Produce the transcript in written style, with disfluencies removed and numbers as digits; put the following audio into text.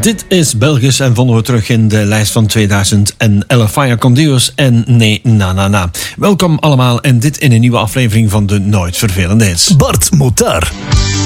Dit is Belgisch en vonden we terug in de lijst van 2011. Fire con Dios en Nee Na Na Na. Welkom allemaal en dit in een nieuwe aflevering van de Nooit Vervelende Hits. Bart Motar.